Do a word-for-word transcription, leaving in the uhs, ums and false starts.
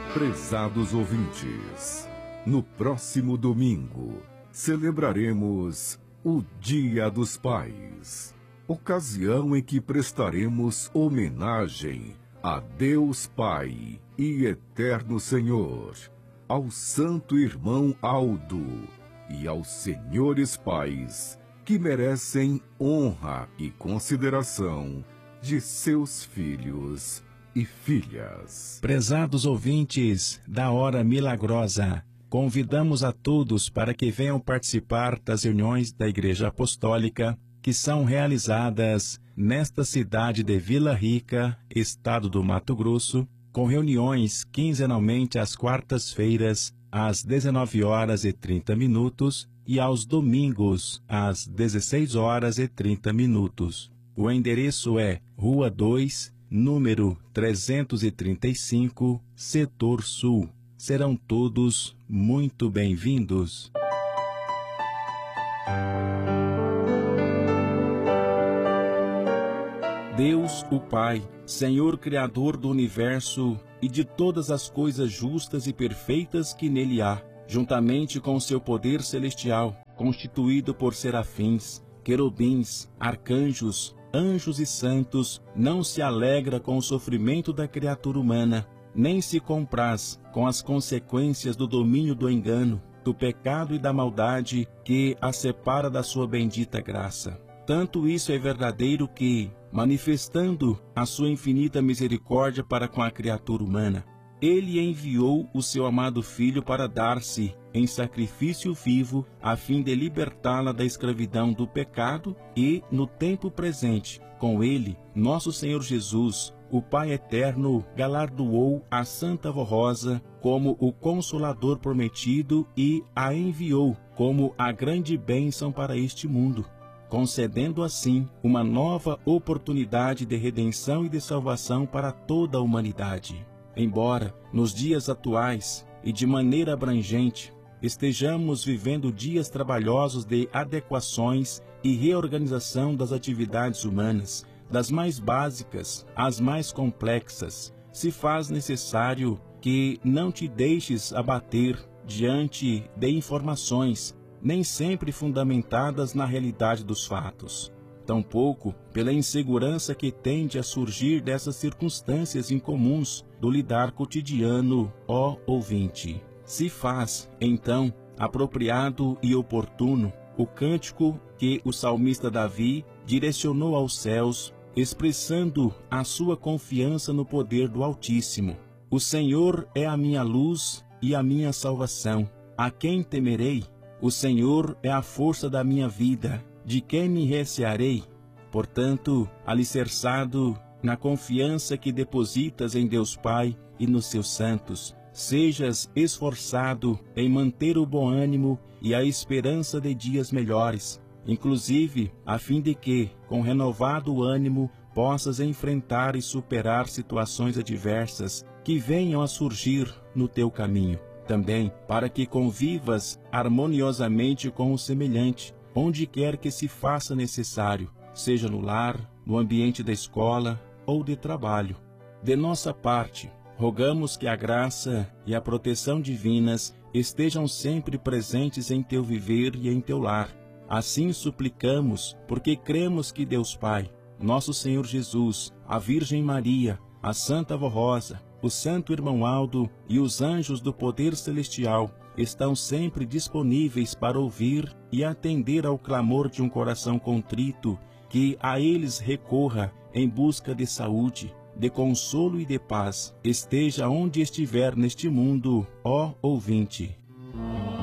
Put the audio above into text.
Prezados ouvintes, no próximo domingo celebraremos o Dia dos Pais, ocasião em que prestaremos homenagem a Deus Pai e Eterno Senhor, ao Santo Irmão Aldo e aos senhores pais que merecem honra e consideração de seus filhos e filhas. Prezados ouvintes da Hora Milagrosa, convidamos a todos para que venham participar das reuniões da Igreja Apostólica que são realizadas nesta cidade de Vila Rica, estado do Mato Grosso, com reuniões quinzenalmente às quartas-feiras, às dezenove horas e trinta minutos e aos domingos, às dezesseis horas e trinta minutos. O endereço é Rua dois, número trezentos e trinta e cinco, Setor Sul. Serão todos muito bem-vindos. Deus, o Pai, Senhor Criador do Universo e de todas as coisas justas e perfeitas que nele há, juntamente com seu poder celestial, constituído por serafins, querubins, arcanjos, anjos e santos, não se alegra com o sofrimento da criatura humana, nem se compraz com as consequências do domínio do engano, do pecado e da maldade que a separa da sua bendita graça. Tanto isso é verdadeiro que, manifestando a sua infinita misericórdia para com a criatura humana, ele enviou o seu amado Filho para dar-se em sacrifício vivo, a fim de libertá-la da escravidão do pecado e, no tempo presente, com ele, nosso Senhor Jesus, o Pai Eterno, galardoou a Santa Vó Rosa como o Consolador prometido e a enviou como a grande bênção para este mundo, concedendo assim uma nova oportunidade de redenção e de salvação para toda a humanidade. Embora, nos dias atuais e de maneira abrangente, estejamos vivendo dias trabalhosos de adequações e reorganização das atividades humanas, das mais básicas às mais complexas, se faz necessário que não te deixes abater diante de informações nem sempre fundamentadas na realidade dos fatos, tampouco pela insegurança que tende a surgir dessas circunstâncias incomuns do lidar cotidiano, ó ouvinte. Se faz, então, apropriado e oportuno o cântico que o salmista Davi direcionou aos céus, expressando a sua confiança no poder do Altíssimo. O Senhor é a minha luz e a minha salvação. A quem temerei? O Senhor é a força da minha vida. De quem me recearei? Portanto, alicerçado na confiança que depositas em Deus Pai e nos seus santos, sejas esforçado em manter o bom ânimo e a esperança de dias melhores, inclusive a fim de que, com renovado ânimo, possas enfrentar e superar situações adversas que venham a surgir no teu caminho. Também para que convivas harmoniosamente com o semelhante, onde quer que se faça necessário, seja no lar, no ambiente da escola ou de trabalho. De nossa parte, rogamos que a graça e a proteção divinas estejam sempre presentes em teu viver e em teu lar. Assim suplicamos, porque cremos que Deus Pai, nosso Senhor Jesus, a Virgem Maria, a Santa Vó Rosa, o Santo Irmão Aldo e os anjos do poder celestial estão sempre disponíveis para ouvir e atender ao clamor de um coração contrito que a eles recorra em busca de saúde, de consolo e de paz, esteja onde estiver neste mundo, ó ouvinte.